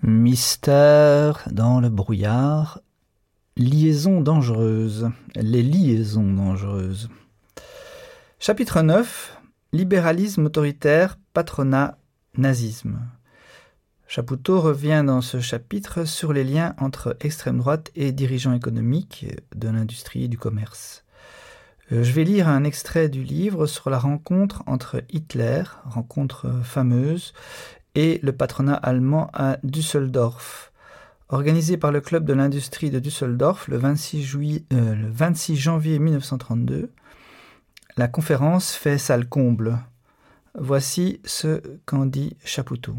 Mystère dans le brouillard, liaisons dangereuses, les liaisons dangereuses. Chapitre 9, libéralisme autoritaire, patronat, nazisme. Chapoutot revient dans ce chapitre sur les liens entre extrême droite et dirigeants économiques de l'industrie et du commerce. Je vais lire un extrait du livre sur la rencontre entre Hitler, rencontre fameuse, et le patronat allemand à Düsseldorf. Organisé par le club de l'industrie de Düsseldorf le 26 janvier 1932, la conférence fait salle comble. Voici ce qu'en dit Chapoutot.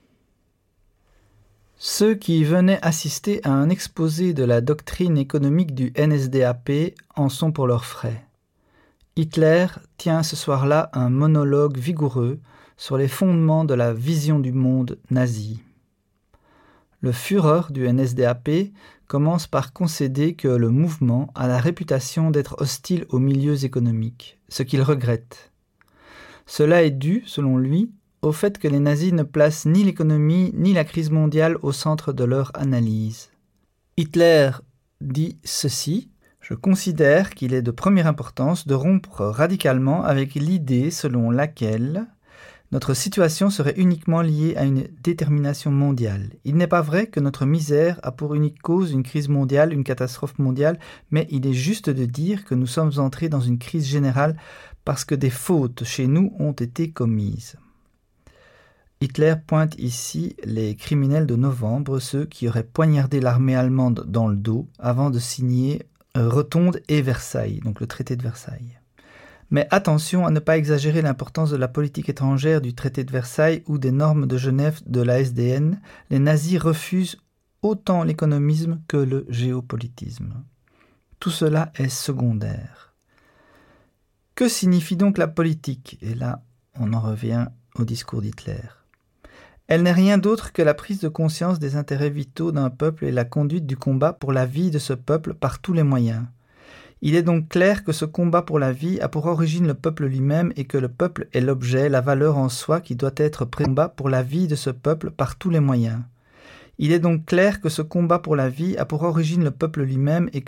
Ceux qui venaient assister à un exposé de la doctrine économique du NSDAP en sont pour leurs frais. Hitler tient ce soir-là un monologue vigoureux sur les fondements de la vision du monde nazi. Le Führer du NSDAP commence par concéder que le mouvement a la réputation d'être hostile aux milieux économiques, ce qu'il regrette. Cela est dû, selon lui, au fait que les nazis ne placent ni l'économie ni la crise mondiale au centre de leur analyse. Hitler dit ceci: « Je considère qu'il est de première importance de rompre radicalement avec l'idée selon laquelle notre situation serait uniquement liée à une détermination mondiale. Il n'est pas vrai que notre misère a pour unique cause une crise mondiale, une catastrophe mondiale, mais il est juste de dire que nous sommes entrés dans une crise générale parce que des fautes chez nous ont été commises. » Hitler pointe ici les criminels de novembre, ceux qui auraient poignardé l'armée allemande dans le dos avant de signer Rotonde et Versailles, donc le traité de Versailles. Mais attention à ne pas exagérer l'importance de la politique étrangère du traité de Versailles ou des normes de Genève de la SDN. Les nazis refusent autant l'économisme que le géopolitisme. Tout cela est secondaire. Que signifie donc la politique ? Et là, on en revient au discours d'Hitler. Elle n'est rien d'autre que la prise de conscience des intérêts vitaux d'un peuple et la conduite du combat pour la vie de ce peuple par tous les moyens. Il est donc clair que ce combat pour la vie a pour origine le peuple lui-même et que le peuple est l'objet, la valeur en soi qui doit être combat pour la vie de ce peuple par tous les moyens. Il est donc clair que ce combat pour la vie a pour origine le peuple lui-même et